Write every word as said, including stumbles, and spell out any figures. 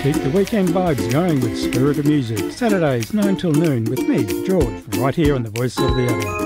Keep the weekend vibes going with Spirit of Music. Saturdays nine till noon with me, George, right here on the Voice of the Adelaide.